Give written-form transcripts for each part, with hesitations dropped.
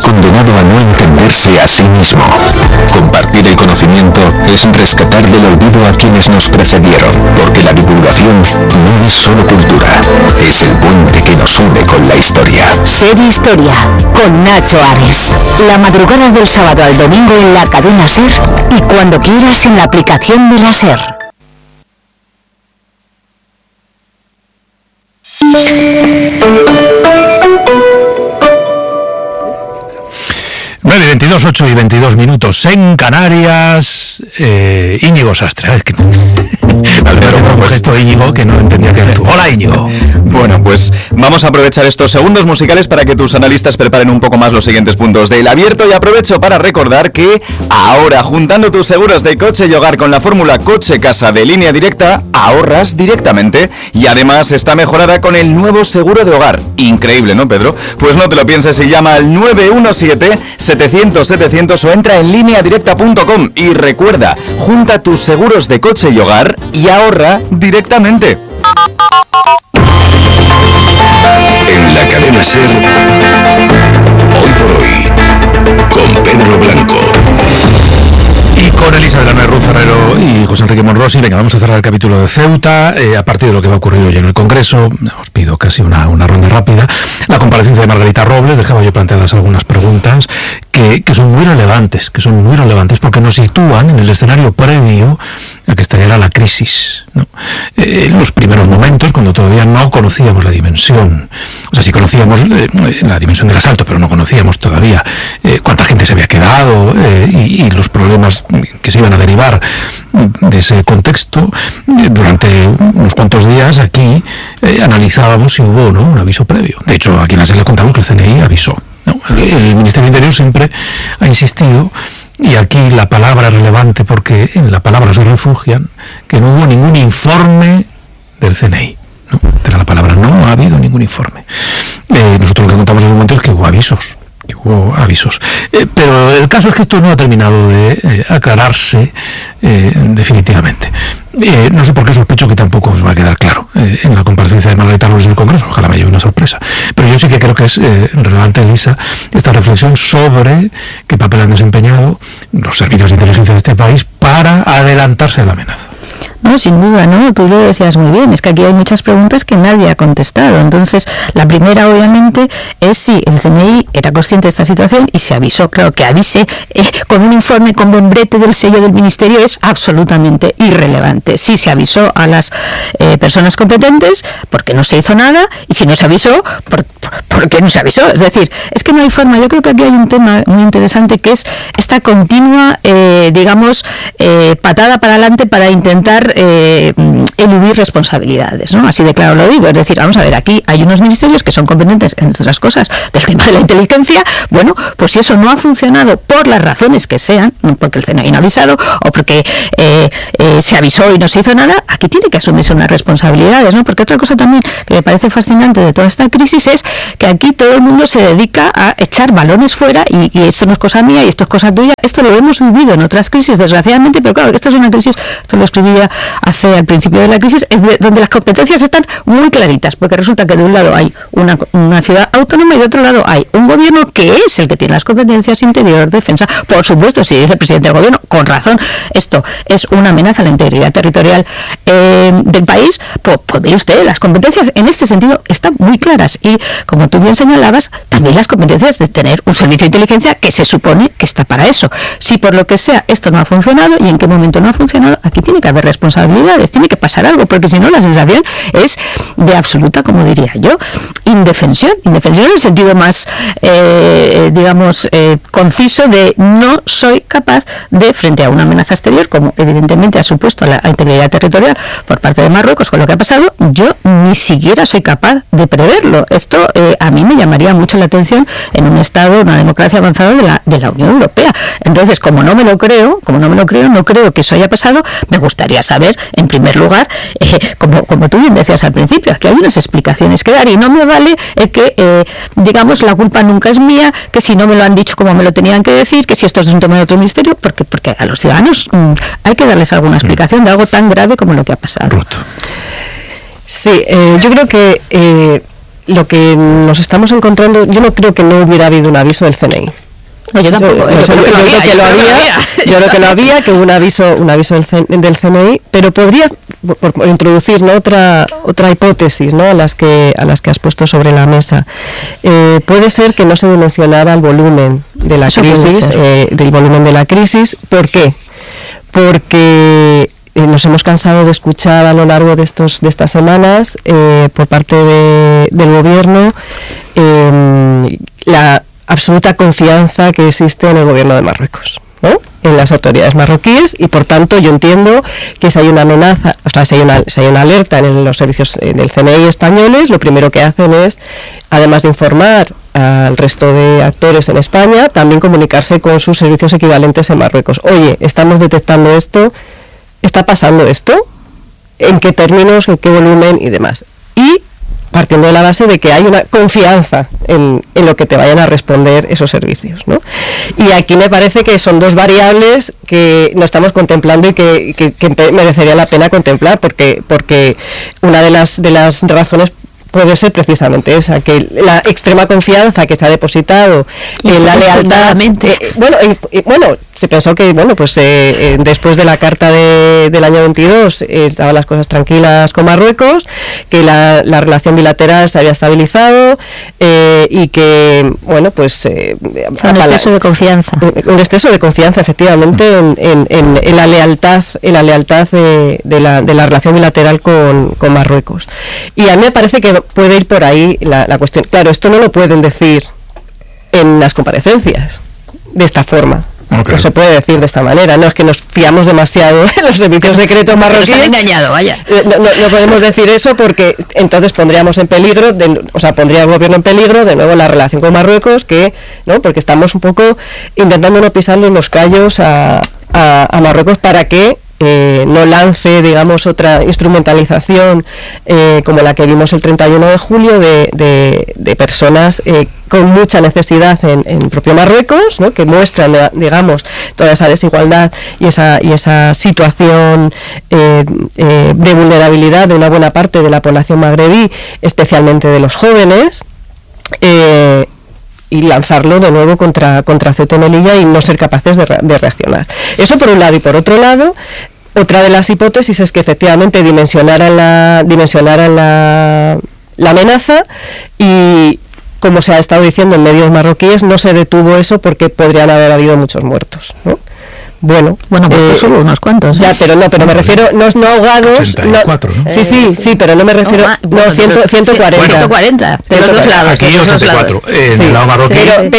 condenado a no entenderse a sí mismo. Compartir el conocimiento es rescatar del olvido a quienes nos precedieron, porque la divulgación no es solo cultura, es el puente que nos une con la historia. Ser Historia, con Nacho Ares. La madrugada del sábado al domingo en la cadena SER y cuando quieras en la aplicación de la SER. Vale, 22, 8 y 22 minutos en Canarias. Íñigo Sastre. Gesto Íñigo que no entendía que era tú. Hola, Íñigo. Bueno, pues vamos a aprovechar estos segundos musicales para que tus analistas preparen un poco más los siguientes puntos del abierto, y aprovecho para recordar que ahora, juntando tus seguros de coche y hogar con la fórmula Coche-Casa de Línea Directa, ahorras directamente y además está mejorada con el nuevo seguro de hogar. Increíble, ¿no, Pedro? Pues no te lo pienses y llama al 917-700-700 o entra en lineadirecta.com y recuerda, junta tus seguros de coche y hogar y ahorra directamente. En la cadena SER, hoy por hoy, con Pedro Blanco. Y con Elisa de la Ruz Ferrero y José Enrique Monrosi. Venga, vamos a cerrar el capítulo de Ceuta. A partir de lo que va a ocurrir hoy en el Congreso, os pido casi una ronda rápida. La comparecencia de Margarita Robles, dejaba yo planteadas algunas preguntas que son muy relevantes, porque nos sitúan en el escenario previo a que estallara la crisis, ¿no? En los primeros momentos, cuando todavía no conocíamos la dimensión, o sea, sí conocíamos la dimensión del asalto, pero no conocíamos todavía cuánta gente se había quedado y los problemas que se iban a derivar de ese contexto. Durante unos cuantos días aquí analizábamos si hubo, ¿no?, un aviso previo. De hecho, aquí en la SER le contamos que el CNI avisó, ¿no? El Ministerio de Interior siempre ha insistido, y aquí la palabra es relevante porque en la palabra se refugian, que no hubo ningún informe del CNI, ¿no? Era la palabra, no ha habido ningún informe. Nosotros lo que contamos en ese momento es que hubo avisos. Pero el caso es que esto no ha terminado de aclararse definitivamente. No sé por qué sospecho que tampoco os va a quedar claro en la comparecencia de Margarita Robles en el Congreso. Ojalá me lleve una sorpresa. Pero yo sí que creo que es relevante, Elisa, esta reflexión sobre qué papel han desempeñado los servicios de inteligencia de este país para adelantarse a la amenaza. No, sin duda, ¿no? Tú lo decías muy bien, es que aquí hay muchas preguntas que nadie ha contestado. Entonces, la primera, obviamente, es si el CNI era consciente de esta situación y se avisó. Claro, que avise con un informe con membrete del sello del Ministerio es absolutamente irrelevante. Sí se avisó a las personas competentes porque no se hizo nada, y si no se avisó, ¿por qué no se avisó? Es decir, es que no hay forma. Yo creo que aquí hay un tema muy interesante, que es esta continua, patada para adelante para intentar eludir responsabilidades, ¿no? Así de claro lo digo. Es decir, vamos a ver, aquí hay unos ministerios que son competentes, entre otras cosas, del tema de la inteligencia. Bueno, pues si eso no ha funcionado por las razones que sean, porque el CNI no ha avisado o porque se avisó y no se hizo nada, aquí tiene que asumirse unas responsabilidades, ¿no? Porque otra cosa también que me parece fascinante de toda esta crisis es que aquí todo el mundo se dedica a echar balones fuera y esto no es cosa mía y esto es cosa tuya. Esto lo hemos vivido en otras crisis, desgraciadamente, pero claro, esta es una crisis, esto lo escribí ya al principio de la crisis, donde las competencias están muy claritas, porque resulta que de un lado hay una ciudad autónoma y de otro lado hay un gobierno que es el que tiene las competencias interior, defensa. Por supuesto, si dice el presidente del gobierno, con razón, esto es una amenaza a la integridad territorial del país, pues mire usted, las competencias en este sentido están muy claras, y como tú bien señalabas, también las competencias de tener un servicio de inteligencia que se supone que está para eso. Si por lo que sea esto no ha funcionado y en qué momento no ha funcionado, aquí tiene que haber responsabilidades, tiene que pasar algo, porque si no la sensación es de absoluta, como diría yo, indefensión en el sentido más conciso de no soy capaz de, frente a una amenaza exterior, como evidentemente ha supuesto la integridad territorial por parte de Marruecos con lo que ha pasado, yo ni siquiera soy capaz de preverlo. Esto a mí me llamaría mucho la atención en un Estado, una democracia avanzada de la Unión Europea. Entonces, como no me lo creo, no creo que eso haya pasado, me gustaría saber, en primer lugar, como tú bien decías al principio, que hay unas explicaciones que dar, y no me vale que la culpa nunca es mía, que si no me lo han dicho como me lo tenían que decir, que si esto es un tema de otro ministerio, porque a los ciudadanos hay que darles alguna explicación de algo tan grave como lo que ha pasado. Sí, yo creo que lo que nos estamos encontrando, yo no creo que no hubiera habido un aviso del CNI. No, yo tampoco. Yo creo que lo había, que hubo un aviso del CNI, pero podría, por introducir, ¿no?, otra hipótesis, ¿no?, a las que has puesto sobre la mesa. Puede ser que no se dimensionara el volumen de la crisis, del volumen de la crisis. ¿Por qué? Porque nos hemos cansado de escuchar a lo largo de estas semanas por parte del gobierno la absoluta confianza que existe en el gobierno de Marruecos, ¿no?, en las autoridades marroquíes, y por tanto yo entiendo que si hay una amenaza, o sea, si hay una alerta en los servicios del CNI españoles, lo primero que hacen es, además de informar al resto de actores en España, también comunicarse con sus servicios equivalentes en Marruecos. Oye, estamos detectando esto, ¿está pasando esto? ¿En qué términos, en qué volumen y demás? Y partiendo de la base de que hay una confianza en lo que te vayan a responder esos servicios, ¿no? Y aquí me parece que son dos variables que no estamos contemplando y que merecería la pena contemplar, porque una de las razones puede ser precisamente esa, que la extrema confianza que se ha depositado en la lealtad. Bueno, se pensó que, después de la carta del año 22 estaban las cosas tranquilas con Marruecos, que la relación bilateral se había estabilizado y que, un exceso de confianza. Un exceso de confianza, efectivamente, en la lealtad de la relación bilateral con Marruecos. Y a mí me parece que puede ir por ahí la cuestión. Claro, esto no lo pueden decir en las comparecencias de esta forma. Okay. No se puede decir de esta manera. No es que nos fiamos demasiado en los servicios secretos marroquíes. Nos han engañado, vaya. No podemos decir eso, porque entonces pondríamos en peligro, pondría el gobierno en peligro de nuevo la relación con Marruecos, porque estamos un poco intentando no pisarle los callos a Marruecos para que no lance, digamos, otra instrumentalización como la que vimos el 31 de julio de personas con mucha necesidad en propio Marruecos, ¿no?, que muestran, digamos, toda esa desigualdad y esa situación de vulnerabilidad de una buena parte de la población magrebí, especialmente de los jóvenes, y lanzarlo de nuevo contra Ceuta y Melilla y no ser capaces de reaccionar. Eso por un lado. Y por otro lado, otra de las hipótesis es que efectivamente dimensionaran la amenaza, y como se ha estado diciendo en medios marroquíes, no se detuvo eso porque podrían haber habido muchos muertos, ¿no? Bueno, hubo unos cuantos. Ya, pero me refiero, no ahogados. 84, ¿no? Sí, pero no me refiero. 140. 140, de los dos lados. Aquí 84, en el lado marroquí.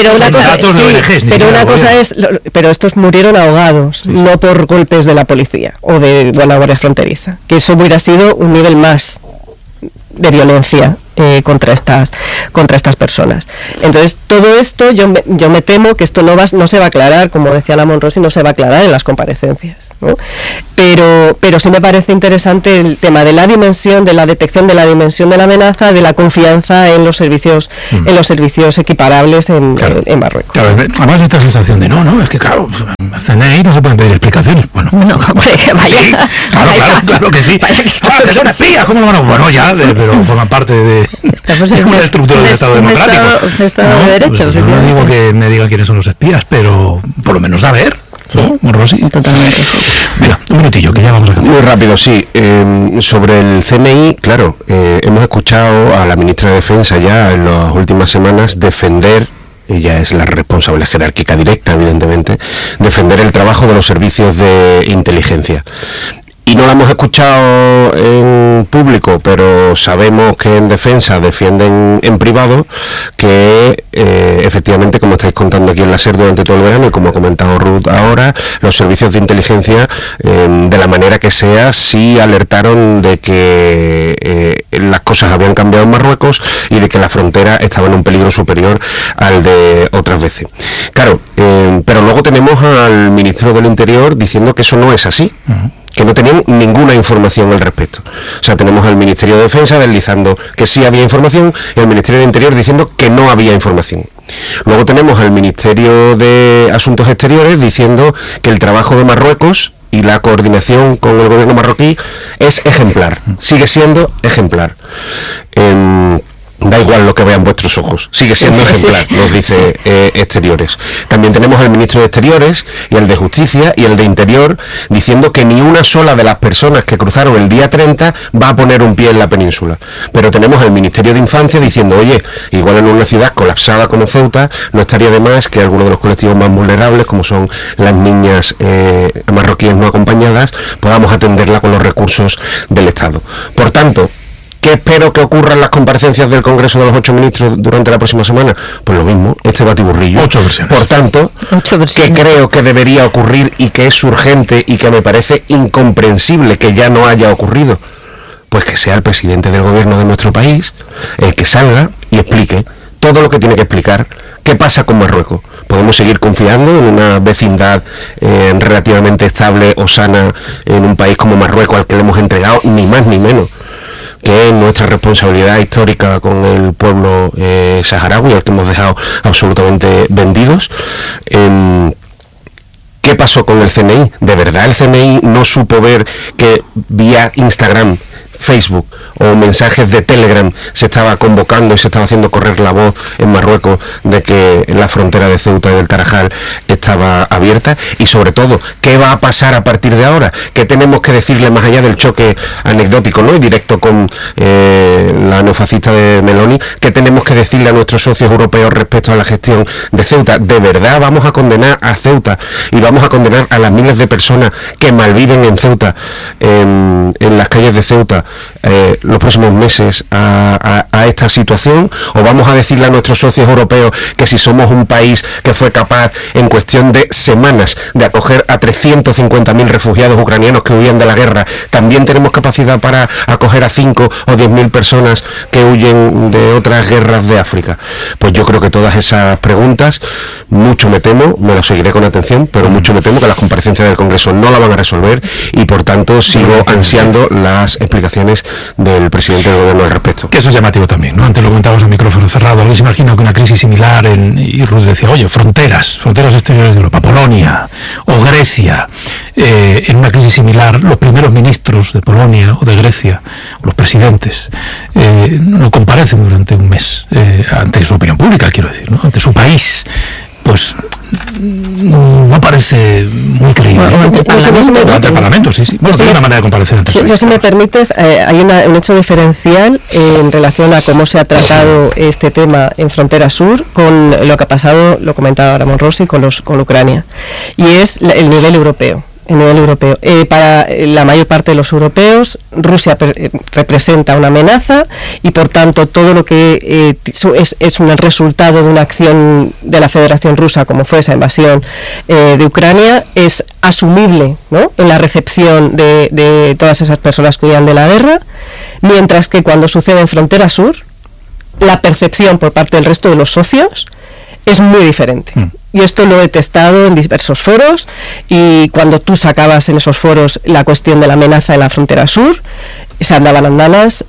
Pero una cosa es, pero estos murieron ahogados, no por golpes de la policía o de la Guardia Fronteriza, que eso hubiera sido un nivel más de violencia contra estas personas. Entonces, todo esto, yo me temo que esto no se va a aclarar, como decía la Monrosi, no se va a aclarar en las comparecencias, ¿no? Pero sí me parece interesante el tema de la dimensión, de la detección de la dimensión de la amenaza, de la confianza en los servicios equiparables en Marruecos. Claro, además esta sensación de es que claro, al CNI no se pueden pedir explicaciones. Bueno, hombre, vaya. Sí, claro que sí. Que son espías, ¿cómo lo van a...? Bueno, ya, pero forman parte de una estructura del Estado democrático. Un Estado de Derecho. Pues yo no digo que me digan quiénes son los espías, pero por lo menos saber. Sí, Monrosi. Totalmente. Mira, un minutillo, que ya vamos a acabar. Muy rápido, sí. Sobre el CNI, claro, hemos escuchado a la ministra de Defensa ya en las últimas semanas defender, ella es la responsable jerárquica directa, evidentemente, defender el trabajo de los servicios de inteligencia. Y no la hemos escuchado en público, pero sabemos que en defensa defienden en privado que efectivamente, como estáis contando aquí en la SER durante todo el verano, y como ha comentado Ruth ahora, los servicios de inteligencia, de la manera que sea, sí alertaron de que las cosas habían cambiado en Marruecos y de que la frontera estaba en un peligro superior al de otras veces. Claro, pero luego tenemos al ministro del Interior diciendo que eso no es así. Que no tenían ninguna información al respecto. O sea, tenemos al Ministerio de Defensa deslizando que sí había información y al Ministerio de Interior diciendo que no había información. Luego tenemos al Ministerio de Asuntos Exteriores diciendo que el trabajo de Marruecos y la coordinación con el gobierno marroquí es ejemplar, sigue siendo ejemplar. Da igual lo que vean vuestros ojos, sigue siendo ejemplar, nos dice Exteriores. También tenemos al ministro de Exteriores y el de Justicia y el de Interior diciendo que ni una sola de las personas que cruzaron el día 30 va a poner un pie en la península. Pero tenemos al Ministerio de Infancia diciendo, oye, igual en una ciudad colapsada como Ceuta, no estaría de más que algunos de los colectivos más vulnerables, como son las niñas marroquíes no acompañadas, podamos atenderla con los recursos del Estado. Por tanto, ¿qué espero que ocurra en las comparecencias del Congreso de los 8 ministros durante la próxima semana? Pues lo mismo, este batiburrillo. 8 versiones. Por tanto, ¿qué creo que debería ocurrir y que es urgente y que me parece incomprensible que ya no haya ocurrido? Pues que sea el presidente del gobierno de nuestro país el que salga y explique todo lo que tiene que explicar. ¿Qué pasa con Marruecos? ¿Podemos seguir confiando en una vecindad relativamente estable o sana en un país como Marruecos al que le hemos entregado ni más ni menos que es nuestra responsabilidad histórica con el pueblo saharaui, al que hemos dejado absolutamente vendidos? ¿Qué pasó con el CNI? ¿De verdad el CNI no supo ver que vía Instagram, Facebook o mensajes de Telegram se estaba convocando y se estaba haciendo correr la voz en Marruecos de que la frontera de Ceuta y del Tarajal estaba abierta? Y sobre todo, ¿qué va a pasar a partir de ahora? ¿Qué tenemos que decirle más allá del choque anecdótico, ¿no?, y directo con la neofascista de Meloni? ¿Qué tenemos que decirle a nuestros socios europeos respecto a la gestión de Ceuta? ¿De verdad vamos a condenar a Ceuta y vamos a condenar a las miles de personas que malviven en Ceuta, en las calles de Ceuta, los próximos meses a esta situación? ¿O vamos a decirle a nuestros socios europeos que si somos un país que fue capaz en cuestión de semanas de acoger a 350.000 refugiados ucranianos que huían de la guerra, también tenemos capacidad para acoger a 5 o 10.000 personas que huyen de otras guerras de África? Pues yo creo que todas esas preguntas, mucho me temo, me las seguiré con atención, pero mucho me temo que las comparecencias del Congreso no la van a resolver y por tanto sigo ansiando las explicaciones del presidente del gobierno al respecto. Que eso es llamativo también, ¿no? Antes lo comentábamos a micrófono cerrado. Alguien se imagina que una crisis similar y Ruth decía, oye, fronteras exteriores de Europa, Polonia o Grecia, en una crisis similar, los primeros ministros de Polonia o de Grecia, o los presidentes, no comparecen durante un mes ante su opinión pública, quiero decir, ¿no?, ante su país. Pues no parece muy creíble. Ante el Parlamento, sí. Bueno, tiene una manera de comparecer ante el país. Si me permites, hay un hecho diferencial en relación a cómo se ha tratado este tema en Frontera Sur con lo que ha pasado, lo comentaba Ramón Rossi, con Ucrania, y es el nivel europeo. Para la mayor parte de los europeos, Rusia representa una amenaza y por tanto todo lo que es un resultado de una acción de la Federación Rusa, como fue esa invasión de Ucrania, es asumible, ¿no?, en la recepción de todas esas personas que huían de la guerra, mientras que cuando sucede en Frontera Sur, la percepción por parte del resto de los socios es muy diferente. Y esto lo he testado en diversos foros, y cuando tú sacabas en esos foros la cuestión de la amenaza en la frontera sur, se andaban andanas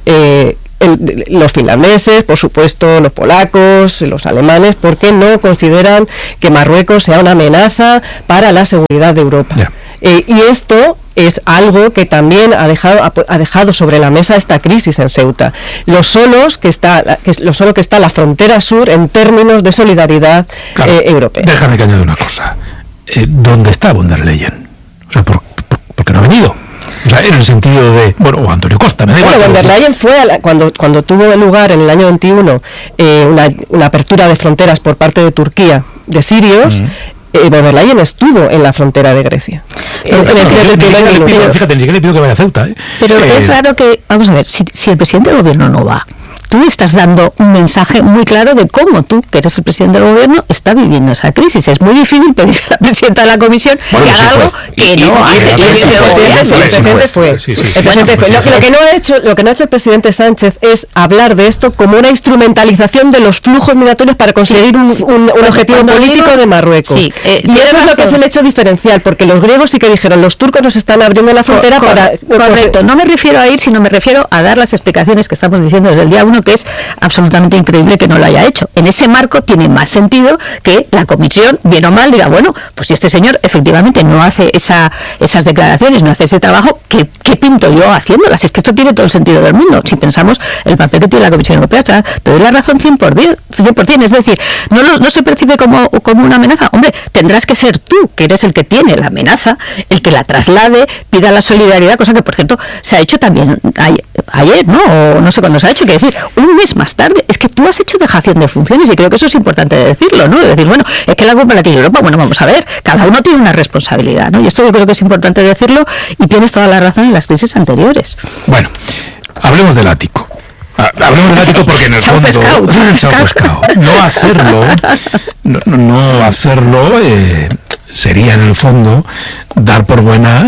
los finlandeses, por supuesto, los polacos, los alemanes, porque no consideran que Marruecos sea una amenaza para la seguridad de Europa. Yeah. Y esto es algo que también ha dejado sobre la mesa esta crisis en Ceuta. Lo solo que está la frontera sur en términos de solidaridad europea. Déjame que añada una cosa. ¿Dónde está von der Leyen? O sea, ¿por qué no ha venido? O sea, en el sentido de... Bueno, o Antonio Costa, me da igual. Von der Leyen fue, cuando tuvo lugar en el año 21 una apertura de fronteras por parte de Turquía de sirios, von der Leyen estuvo en la frontera de Grecia. Fíjate, ni siquiera le pido que vaya a Ceuta. Pero es raro que, vamos a ver, si el presidente del gobierno no va, tú estás dando un mensaje muy claro de cómo tú, que eres el presidente del gobierno, está viviendo esa crisis. Es muy difícil pedir a la presidenta de la comisión que haga algo que no hace. El presidente fue. Lo que no ha hecho el presidente Sánchez es hablar de esto como una instrumentalización de los flujos migratorios para conseguir un objetivo político de Marruecos. Sí, y eso es lo que es el hecho diferencial, porque los griegos sí que dijeron, los turcos nos están abriendo la frontera para... Correcto, no me refiero a ir, sino me refiero a dar las explicaciones que estamos diciendo desde el día 1, pienso que es absolutamente increíble que no lo haya hecho. En ese marco tiene más sentido que la comisión, bien o mal, diga, bueno, pues si este señor efectivamente no hace esas declaraciones, no hace ese trabajo, ¿qué pinto yo haciéndolas? Es que esto tiene todo el sentido del mundo. Si pensamos el papel que tiene la Comisión Europea, o sea, te doy la razón 100%, es decir, no se percibe como una amenaza. Hombre, tendrás que ser tú, que eres el que tiene la amenaza, el que la traslade, pida la solidaridad, cosa que, por cierto, se ha hecho también ayer, ¿no? O no sé cuándo se ha hecho, que decir, un mes más tarde, es que tú has hecho dejación de funciones, y creo que eso es importante decirlo, ¿no? De decir, bueno, es que la culpa la tiene Europa, bueno, vamos a ver, cada uno tiene una responsabilidad, ¿no? Y esto yo creo que es importante decirlo, y tienes toda la razón en las crisis anteriores. Bueno, hablemos del ático. Hablemos del ático porque en el fondo pescado. No hacerlo sería en el fondo dar por buena